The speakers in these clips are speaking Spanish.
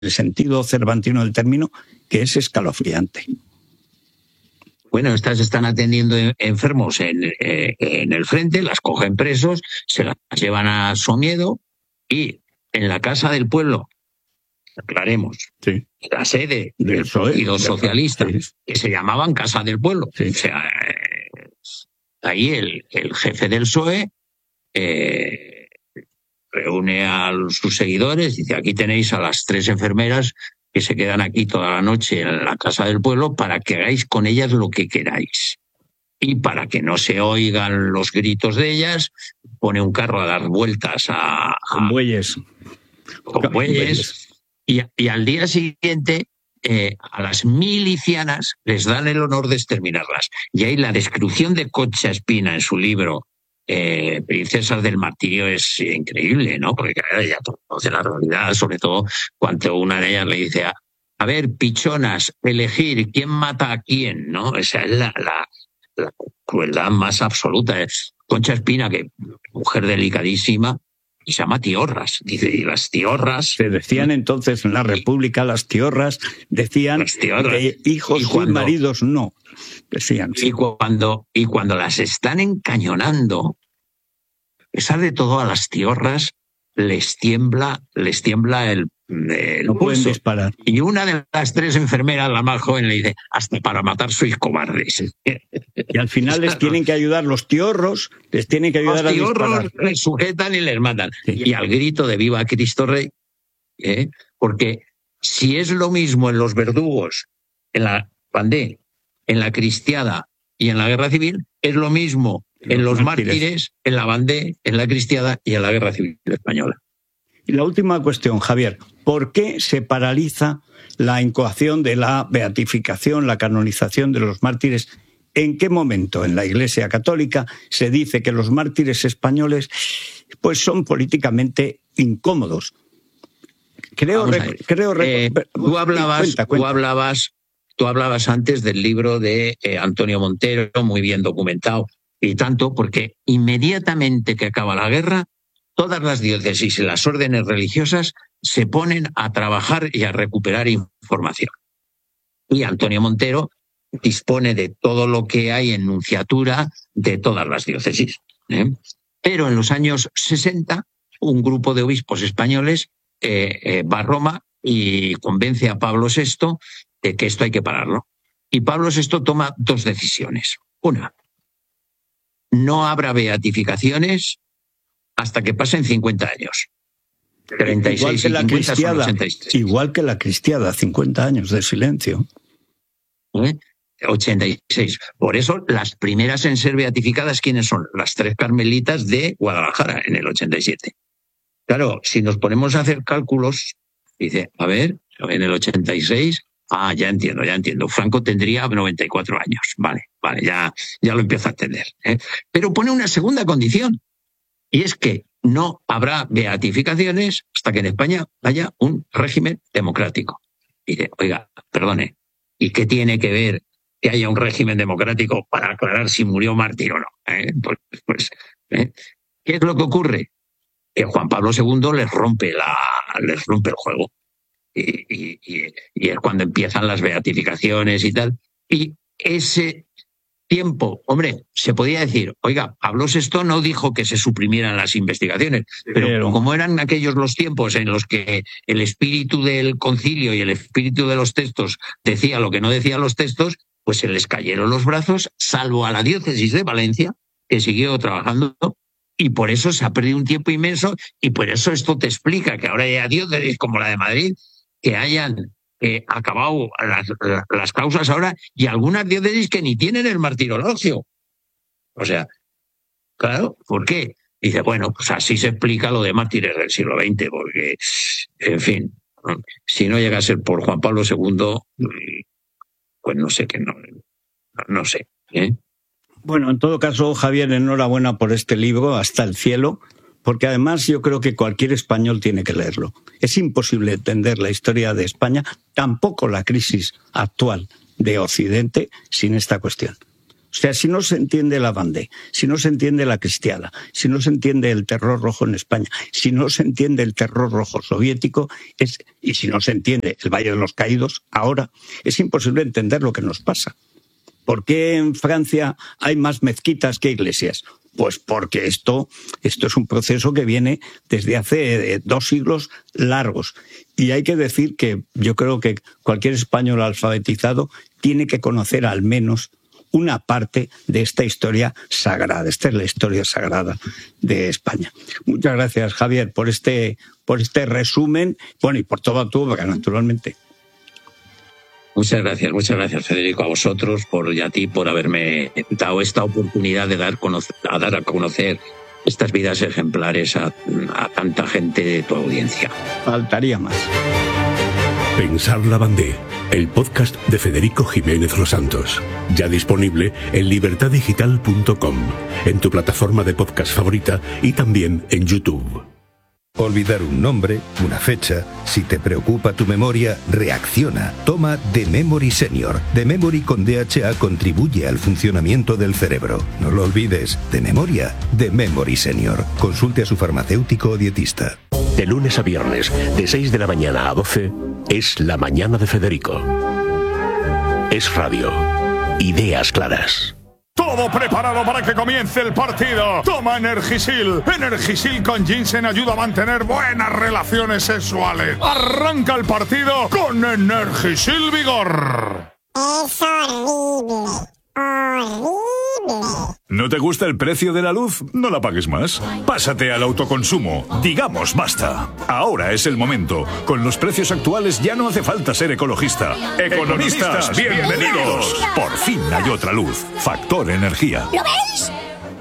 sentido cervantino del término, que es escalofriante. Bueno, estas están atendiendo enfermos en el frente, las cogen presos, se las llevan a Somiedo y en la Casa del Pueblo, aclaremos, sí, la sede del Partido Socialista, sí, que se llamaban Casa del Pueblo. Sí. O sea, ahí el jefe del PSOE reúne a sus seguidores, dice: aquí tenéis a las 3 enfermeras que se quedan aquí toda la noche en la Casa del Pueblo para que hagáis con ellas lo que queráis. Y para que no se oigan los gritos de ellas, pone un carro a dar vueltas con bueyes. Con bueyes. Y al día siguiente, a las milicianas les dan el honor de exterminarlas. Y ahí la descripción de Concha Espina en su libro Princesas del Martirio es increíble, ¿no? Porque ella conoce la realidad, sobre todo cuando una de ellas le dice: a ver, pichonas, elegir quién mata a quién, ¿no? Esa es la crueldad más absoluta. Concha Espina, que mujer delicadísima, y se llama Tiorras. Dice, y las tiorras... Se decían entonces en la República, las tiorras, decían que hijos y maridos no. Decían. Sí. Y cuando las están encañonando, a pesar de todo, a las tiorras les tiembla el no pulso. Pueden disparar. Y una de las 3 enfermeras, la más joven, le dice: hasta para matar sois cobardes. Y al final les tienen que ayudar los tiorros, les tienen que ayudar a disparar. Los tiorros les sujetan y les matan. Sí. Y al grito de viva Cristo Rey, porque si es lo mismo en los verdugos, en la Bandé, en la Cristiada y en la Guerra Civil, es lo mismo en los mártires, en la Bandé, en la Cristiada y en la Guerra Civil Española. Y la última cuestión, Javier: ¿por qué se paraliza la incoación de la beatificación, la canonización de los mártires? ¿En qué momento en la Iglesia Católica se dice que los mártires españoles pues son políticamente incómodos? Tú hablabas antes del libro de Antonio Montero, muy bien documentado, y tanto porque inmediatamente que acaba la guerra, todas las diócesis y las órdenes religiosas se ponen a trabajar y a recuperar información. Y Antonio Montero dispone de todo lo que hay en nunciatura de todas las diócesis. Pero en los años 60, un grupo de obispos españoles va a Roma y convence a Pablo VI de que esto hay que pararlo. Y Pablo VI toma 2 decisiones. Una: no habrá beatificaciones hasta que pasen 50 años. 36 y 50 son 86. Igual que la Cristiada, 50 años de silencio. 86. Por eso, las primeras en ser beatificadas, ¿quiénes son? Las 3 carmelitas de Guadalajara, en el 87. Claro, si nos ponemos a hacer cálculos, dice, a ver, en el 86... ya entiendo. Franco tendría 94 años. Vale, ya lo empiezo a entender. Pero pone una segunda condición, y es que no habrá beatificaciones hasta que en España haya un régimen democrático. Y dice, oiga, perdone, ¿y qué tiene que ver que haya un régimen democrático para aclarar si murió mártir o no? ¿Qué es lo que ocurre? Que Juan Pablo II les rompe el juego. Y es cuando empiezan las beatificaciones y tal. Y ese tiempo, hombre, se podía decir, oiga, Pablo VI no dijo que se suprimieran las investigaciones, pero como eran aquellos los tiempos en los que el espíritu del concilio y el espíritu de los textos decía lo que no decían los textos, pues se les cayeron los brazos, salvo a la diócesis de Valencia, que siguió trabajando. Y por eso se ha perdido un tiempo inmenso, y por eso esto te explica que ahora haya diócesis como la de Madrid que hayan acabado las causas ahora, y algunas diócesis que ni tienen el martirologio. O sea, claro, ¿por qué? Dice, bueno, pues así se explica lo de mártires del siglo XX, porque, en fin, si no llega a ser por Juan Pablo II, pues no sé qué, no sé. Bueno, en todo caso, Javier, enhorabuena por este libro, Hasta el cielo, porque además yo creo que cualquier español tiene que leerlo. Es imposible entender la historia de España, tampoco la crisis actual de Occidente, sin esta cuestión. O sea, si no se entiende la Vendée, si no se entiende la Cristiada, si no se entiende el terror rojo en España, si no se entiende el terror rojo soviético, y si no se entiende el Valle de los Caídos, ahora es imposible entender lo que nos pasa. ¿Por qué en Francia hay más mezquitas que iglesias? Pues porque esto es un proceso que viene desde hace 2 siglos largos. Y hay que decir que yo creo que cualquier español alfabetizado tiene que conocer al menos una parte de esta historia sagrada. Esta es la historia sagrada de España. Muchas gracias, Javier, por este resumen, bueno, y por toda tu obra, naturalmente. Muchas gracias, Federico, a vosotros y a ti por haberme dado esta oportunidad de dar a conocer estas vidas ejemplares a tanta gente de tu audiencia. Faltaría más. Pensar la Vendée, el podcast de Federico Jiménez Los Santos. Ya disponible en libertaddigital.com, en tu plataforma de podcast favorita y también en YouTube. Olvidar un nombre, una fecha, si te preocupa tu memoria, reacciona. Toma The Memory Senior. The Memory con DHA contribuye al funcionamiento del cerebro. No lo olvides, de memoria, The Memory Senior. Consulte a su farmacéutico o dietista. De lunes a viernes, de 6 de la mañana a 12, es La Mañana de Federico. Es radio. Ideas claras. Todo preparado para que comience el partido. Toma Energisil. Energisil con ginseng ayuda a mantener buenas relaciones sexuales. Arranca el partido con Energisil Vigor. Es horrible. Horrible. ¿No te gusta el precio de la luz? No la pagues más. Pásate al autoconsumo. Digamos basta. Ahora es el momento. Con los precios actuales ya no hace falta ser ecologista. Economistas, bienvenidos. Por fin hay otra luz. Factor Energía. ¿Lo veis?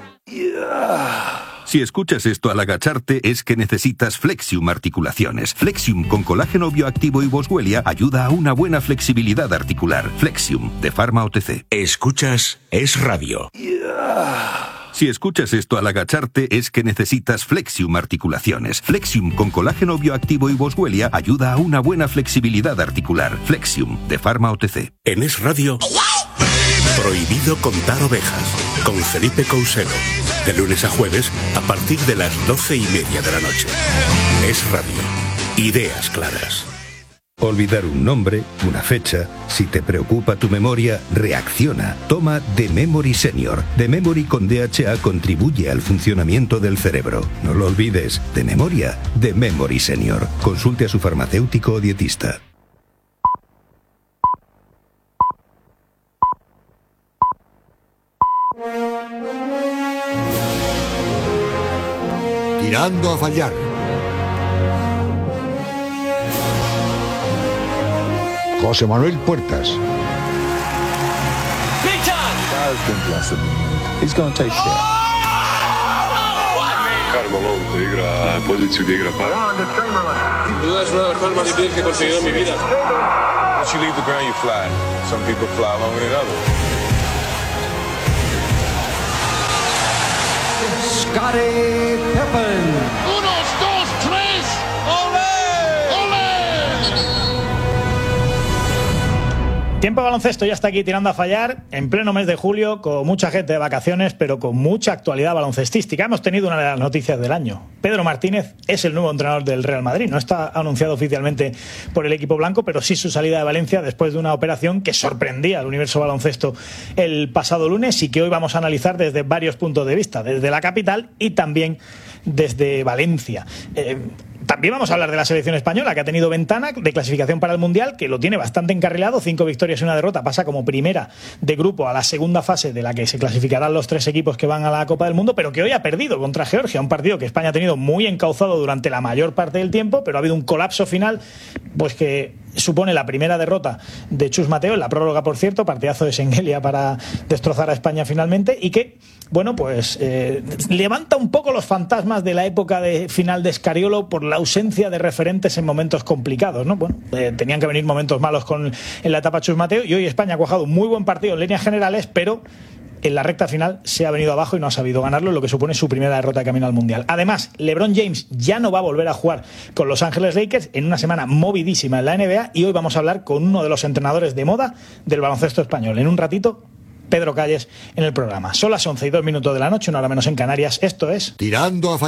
Si escuchas esto al agacharte es que necesitas Flexium Articulaciones. Flexium con colágeno bioactivo y boswellia ayuda a una buena flexibilidad articular. Flexium, de Pharma OTC. Escuchas Es Radio. Si escuchas esto al agacharte es que necesitas Flexium Articulaciones. Flexium con colágeno bioactivo y boswellia ayuda a una buena flexibilidad articular. Flexium, de Pharma OTC. En Es Radio, Prohibido contar ovejas, con Felipe Couselo. De lunes a jueves, a partir de las 12:30 de la noche. Es Radio. Ideas claras. Olvidar un nombre, una fecha, si te preocupa tu memoria, reacciona. Toma The Memory Senior. The Memory con DHA contribuye al funcionamiento del cerebro. No lo olvides, de memoria, The Memory Senior. Consulte a su farmacéutico o dietista. Tirando a fallar. José Manuel Puertas. Carmelo integra pozițiju de igra par. Duda es una de las cosas más difíciles que he conseguido en mi vida. Once you leave the ground, you fly. Some people fly longer than others. Scottie Pippen. 1, 2, 3. ¡Olé! ¡Olé! Tiempo de baloncesto ya está aquí tirando a fallar en pleno mes de julio, con mucha gente de vacaciones, pero con mucha actualidad baloncestística. Hemos tenido una de las noticias del año. Pedro Martínez es el nuevo entrenador del Real Madrid. No está anunciado oficialmente por el equipo blanco, pero sí su salida de Valencia después de una operación que sorprendía al universo baloncesto el pasado lunes y que hoy vamos a analizar desde varios puntos de vista, desde la capital y también desde Valencia. También vamos a hablar de la selección española, que ha tenido ventana de clasificación para el Mundial, que lo tiene bastante encarrilado, 5 victorias y 1 derrota, pasa como primera de grupo a la segunda fase de la que se clasificarán los 3 equipos que van a la Copa del Mundo, pero que hoy ha perdido contra Georgia, un partido que España ha tenido muy encauzado durante la mayor parte del tiempo, pero ha habido un colapso final, pues que supone la primera derrota de Chus Mateo, en la prórroga, por cierto, partidazo de Schengelia para destrozar a España finalmente, y que, bueno, pues levanta un poco los fantasmas de la época de final de Scariolo por la ausencia de referentes en momentos complicados, ¿no? Bueno, tenían que venir momentos malos en la etapa Chus Mateo, y hoy España ha cuajado un muy buen partido en líneas generales, pero en la recta final se ha venido abajo y no ha sabido ganarlo, lo que supone su primera derrota de camino al Mundial. Además, LeBron James ya no va a volver a jugar con Los Ángeles Lakers en una semana movidísima en la NBA, y hoy vamos a hablar con uno de los entrenadores de moda del baloncesto español. En un ratito Pedro Calles en el programa. Son las 11:02 de la noche, una hora menos en Canarias. Esto es Tirando a fallar.